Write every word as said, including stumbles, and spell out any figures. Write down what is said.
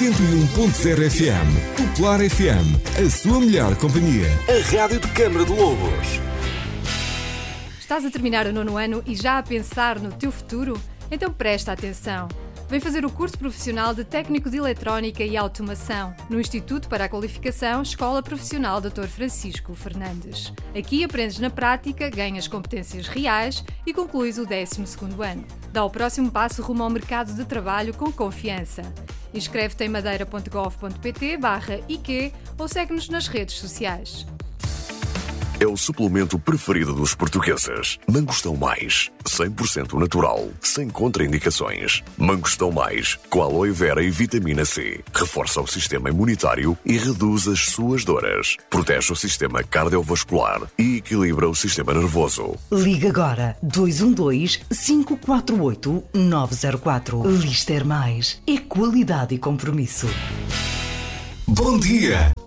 cento e um ponto zero F M. Popular F M, a sua melhor companhia. A rádio de Câmara de Lobos. Estás a terminar o nono ano e já a pensar no teu futuro? Então presta atenção. Vem fazer o curso profissional de Técnico de Eletrónica e Automação no Instituto para a Qualificação Escola Profissional doutor Francisco Fernandes. Aqui aprendes na prática, ganhas competências reais e concluís o décimo segundo ano. Dá o próximo passo rumo ao mercado de trabalho com confiança. Inscreve-te em madeira ponto gov ponto pt barra I Q ou segue-nos nas redes sociais. É o suplemento preferido dos portugueses. Mangostão Mais, cem por cento natural, sem contraindicações. Mangostão Mais, com aloe vera e vitamina C. Reforça o sistema imunitário e reduz as suas dores. Protege o sistema cardiovascular e equilibra o sistema nervoso. Liga agora dois um dois, cinco quatro oito, nove zero quatro. Lister Mais é qualidade e compromisso. Bom dia!